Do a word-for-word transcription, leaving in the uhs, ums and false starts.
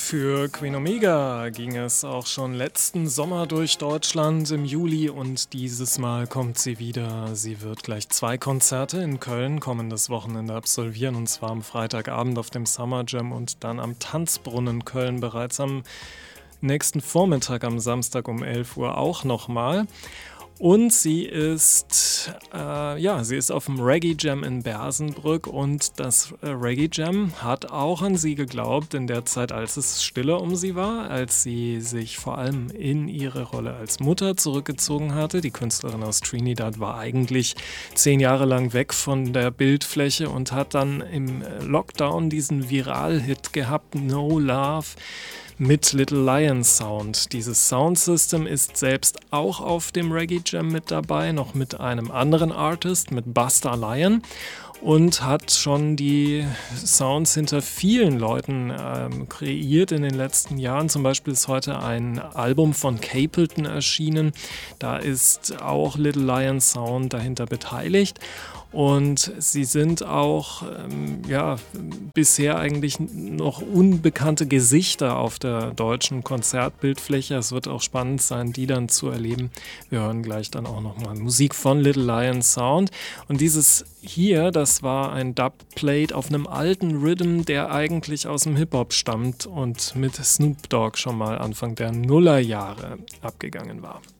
Für Queen Omega ging es auch schon letzten Sommer durch Deutschland im Juli und dieses Mal kommt sie wieder. Sie wird gleich zwei Konzerte in Köln kommendes Wochenende absolvieren, und zwar am Freitagabend auf dem Summer Jam und dann am Tanzbrunnen Köln bereits am nächsten Vormittag am Samstag um elf Uhr auch nochmal. Und sie ist, äh, ja, sie ist auf dem Reggae Jam in Bersenbrück, und das äh, Reggae Jam hat auch an sie geglaubt in der Zeit, als es stiller um sie war, als sie sich vor allem in ihre Rolle als Mutter zurückgezogen hatte. Die Künstlerin aus Trinidad war eigentlich zehn Jahre lang weg von der Bildfläche und hat dann im Lockdown diesen Viral-Hit gehabt, No Love, mit Little Lion Sound. Dieses Soundsystem ist selbst auch auf dem Reggae Jam mit dabei, noch mit einem anderen Artist, mit Busta Lion, und hat schon die Sounds hinter vielen Leuten ähm, kreiert in den letzten Jahren. Zum Beispiel ist heute ein Album von Capleton erschienen. Da ist auch Little Lion Sound dahinter beteiligt. Und sie sind auch ähm, ja, bisher eigentlich noch unbekannte Gesichter auf der deutschen Konzertbildfläche. Es wird auch spannend sein, die dann zu erleben. Wir hören gleich dann auch nochmal Musik von Little Lion Sound. Und dieses hier, das war ein Dubplate auf einem alten Rhythm, der eigentlich aus dem Hip-Hop stammt und mit Snoop Dogg schon mal Anfang der Nullerjahre abgegangen war.